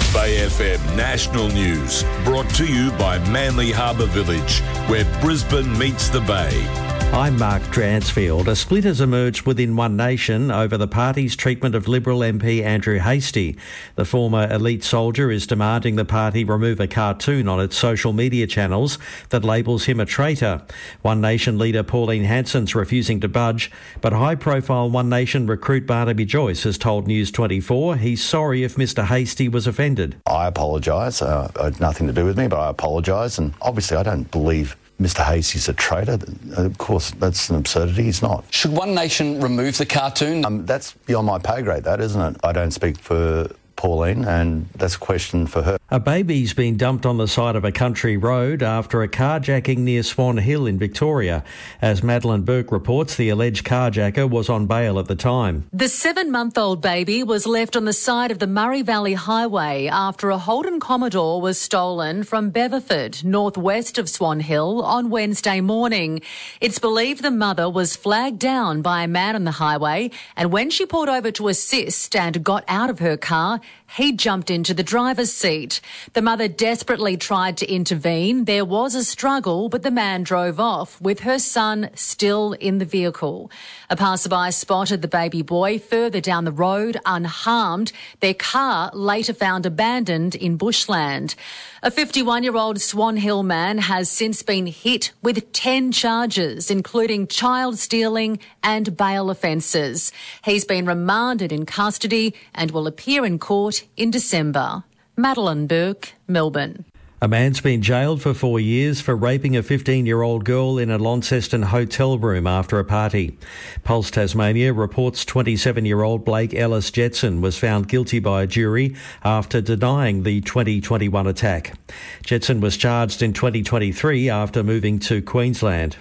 Bay FM National News, brought to you by Manly Harbour Village, where Brisbane meets the Bay. I'm Mark Dransfield. A split has emerged within One Nation over the party's treatment of Liberal MP Andrew Hastie. The former elite soldier is demanding the party remove a cartoon on its social media channels that labels him a traitor. One Nation leader Pauline Hanson's refusing to budge, but high-profile One Nation recruit Barnaby Joyce has told News 24 he's sorry if Mr Hastie was offended. I apologise. It had nothing to do with me, but I apologise, and obviously I don't believe Mr Hastie's a traitor. Of course, that's an absurdity. He's not. Should One Nation remove the cartoon? That's beyond my pay grade, that, isn't it? I don't speak for Pauline, and that's a question for her. A baby's been dumped on the side of a country road after a carjacking near Swan Hill in Victoria. As Madeline Burke reports, the alleged carjacker was on bail at the time. The 7-month-old baby was left on the side of the Murray Valley Highway after a Holden Commodore was stolen from Beverford, northwest of Swan Hill, on Wednesday morning. It's believed the mother was flagged down by a man on the highway, and when she pulled over to assist and got out of her car, he jumped into the driver's seat. The mother desperately tried to intervene. There was a struggle, but the man drove off with her son still in the vehicle. A passerby spotted the baby boy further down the road unharmed. Their car later found abandoned in bushland. A 51-year-old Swan Hill man has since been hit with 10 charges, including child stealing and bail offences. He's been remanded in custody and will appear in court in December. Madeline Burke, Melbourne. A man's been jailed for 4 years for raping a 15-year-old girl in a Launceston hotel room after a party. Pulse Tasmania reports 27-year-old Blake Ellis Jetson was found guilty by a jury after denying the 2021 attack. Jetson was charged in 2023 after moving to Queensland.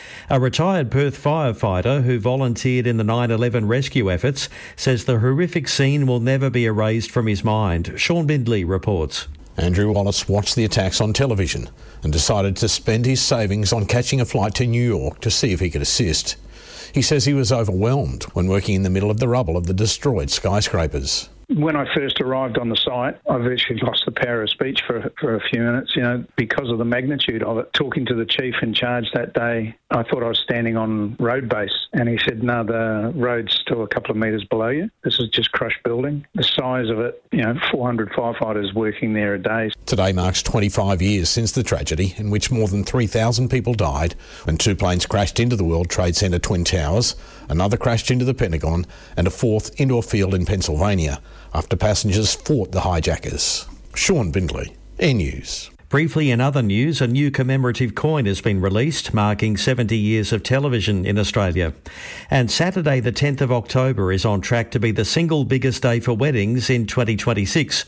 A retired Perth firefighter who volunteered in the 9/11 rescue efforts says the horrific scene will never be erased from his mind. Sean Bindley reports. Andrew Wallace watched the attacks on television and decided to spend his savings on catching a flight to New York to see if he could assist. He says he was overwhelmed when working in the middle of the rubble of the destroyed skyscrapers. When I first arrived on the site, I virtually lost the power of speech for a few minutes, because of the magnitude of it. Talking to the chief in charge that day, I thought I was standing on road base, and he said, no, the road's still a couple of metres below you. This is just crushed building. The size of it, 400 firefighters working there a day. Today marks 25 years since the tragedy in which more than 3,000 people died when 2 planes crashed into the World Trade Center Twin Towers, another crashed into the Pentagon, and a fourth into a field in Pennsylvania, after passengers fought the hijackers. Sean Bindley, Air News. Briefly in other news, a new commemorative coin has been released, marking 70 years of television in Australia. And Saturday the 10th of October is on track to be the single biggest day for weddings in 2026.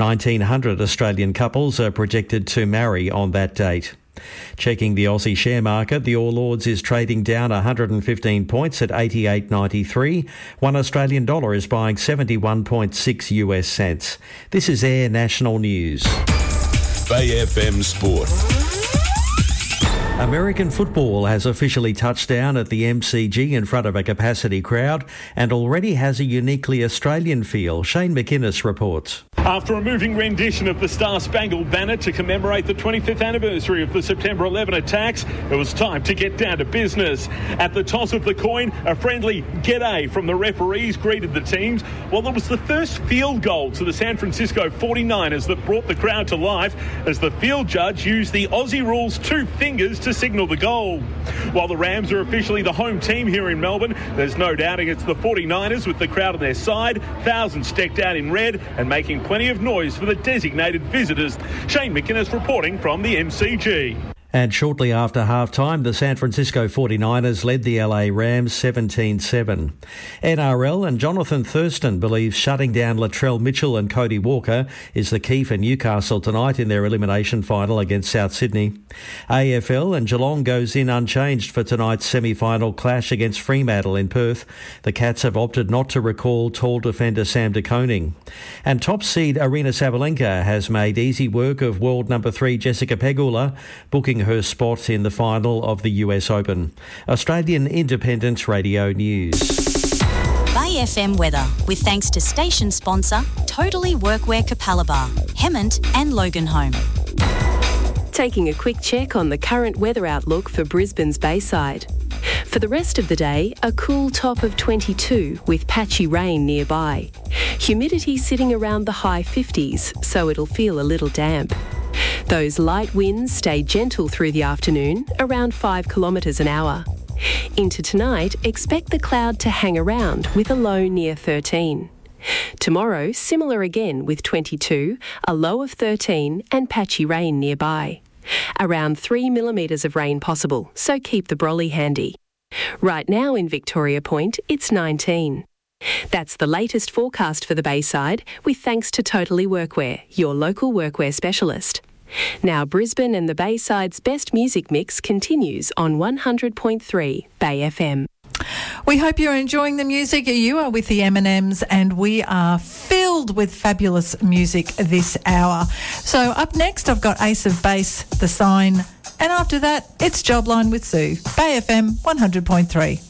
1,900 Australian couples are projected to marry on that date. Checking the Aussie share market, the All Ords is trading down 115 points at 88.93. $1 Australian dollar is buying 71.6 US cents. This is Air National News. Bay FM Sport. American football has officially touched down at the MCG in front of a capacity crowd and already has a uniquely Australian feel. Shane McInnes reports. After a moving rendition of the Star Spangled Banner to commemorate the 25th anniversary of the September 11 attacks, it was time to get down to business. At the toss of the coin, a friendly g'day from the referees greeted the teams, while it was the first field goal to the San Francisco 49ers that brought the crowd to life as the field judge used the Aussie rules 2 fingers to signal the goal. While the Rams are officially the home team here in Melbourne, there's no doubting it's the 49ers with the crowd on their side, thousands decked out in red and making plenty of noise for the designated visitors. Shane McInnes reporting from the MCG. And shortly after half-time, the San Francisco 49ers led the LA Rams 17-7. NRL and Jonathan Thurston believes shutting down Latrell Mitchell and Cody Walker is the key for Newcastle tonight in their elimination final against South Sydney. AFL and Geelong goes in unchanged for tonight's semi-final clash against Fremantle in Perth. The Cats have opted not to recall tall defender Sam De Koning. And top seed Aryna Sabalenka has made easy work of world number 3 Jessica Pegula, booking her spot in the final of the US Open. Australian Independent Radio News. Bay FM weather with thanks to station sponsor Totally Workwear Capalaba, Hemmant and Loganholme. Taking a quick check on the current weather outlook for Brisbane's Bayside. For the rest of the day, a cool top of 22 with patchy rain nearby. Humidity sitting around the high 50s, so it'll feel a little damp. Those light winds stay gentle through the afternoon, around 5 kilometres an hour. Into tonight, expect the cloud to hang around with a low near 13. Tomorrow, similar again with 22, a low of 13 and patchy rain nearby. Around 3 millimetres of rain possible, so keep the brolly handy. Right now in Victoria Point, it's 19. That's the latest forecast for the Bayside, with thanks to Totally Workwear, your local workwear specialist. Now Brisbane and the Bayside's best music mix continues on 100.3 Bay FM. We hope you're enjoying the music. You are with the M&Ms and we are filled with fabulous music this hour. So up next I've got Ace of Base, The Sign, and after that it's Jobline with Sue. Bay FM 100.3.